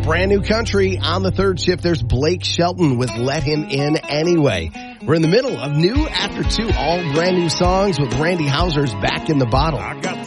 brand new country. On the third shift, there's Blake Shelton with Let Him In Anyway. We're in the middle of New After 2, all brand new songs with Randy Houser's Back in the Bottle.